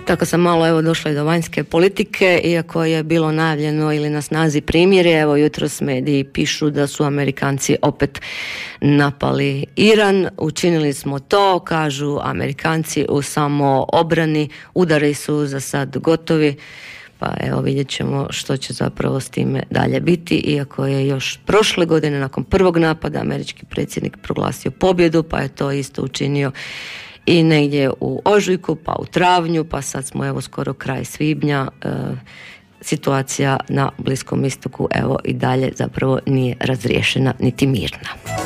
Tako sam malo došla i do vanjske politike, iako je bilo najavljeno ili na snazi primirje. Evo jutros mediji pišu da su Amerikanci opet napali Iran. Učinili smo to, kažu Amerikanci, u samoobrani. Udari su za sad gotovi. Pa evo vidjet ćemo što će zapravo s time dalje biti, iako je još prošle godine nakon prvog napada američki predsjednik proglasio pobjedu, pa je to isto učinio i negdje u ožujku, pa u travnju, pa sad smo skoro kraj svibnja. Situacija na Bliskom istoku i dalje zapravo nije razriješena niti mirna.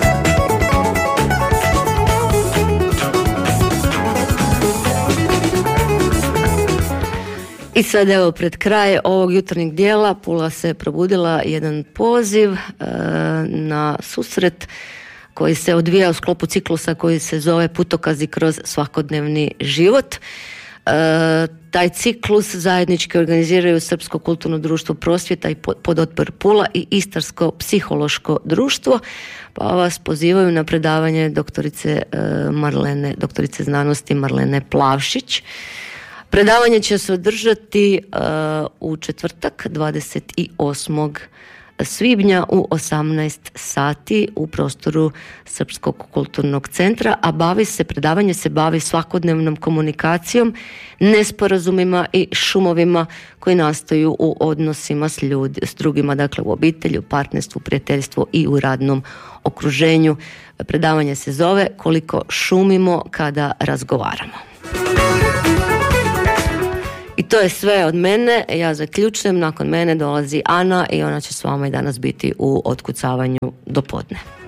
I sad pred kraj ovog jutarnjeg dijela Pula se probudila jedan poziv na susret koji se odvija u sklopu ciklusa koji se zove Putokazi kroz svakodnevni život. Taj ciklus zajednički organiziraju Srpsko kulturno društvo Prosvjeta i Pododbor Pula i Istarsko psihološko društvo, pa vas pozivaju na predavanje doktorice znanosti Marlene Plavšić. Predavanje će se održati u četvrtak 28. svibnja u 18 sati u prostoru Srpskog kulturnog centra, a predavanje se bavi svakodnevnom komunikacijom, nesporazumima i šumovima koji nastaju u odnosima s drugima, dakle u obitelji, u partnerstvu, prijateljstvu i u radnom okruženju. Predavanje se zove Koliko šumimo kada razgovaramo. I to je sve od mene. Ja zaključujem, nakon mene dolazi Ana i ona će s vama i danas biti u otkucavanju do podne.